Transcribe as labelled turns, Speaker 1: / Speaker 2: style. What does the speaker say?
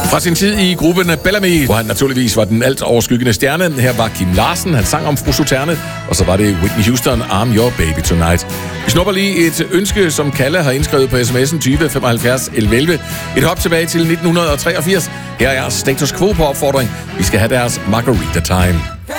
Speaker 1: Fra sin tid i gruppen Bellamy, hvor han naturligvis var den alt overskyggende stjerne. Her var Kim Larsen, han sang om Fru Suterne, og så var det Whitney Houston, I'm Your Baby Tonight. Vi snupper lige et ønske, som Kalle har indskrevet på sms'en 20 75 11 11. Et hop tilbage til 1983. Her er status quo på opfordring. Vi skal have deres Margarita Time.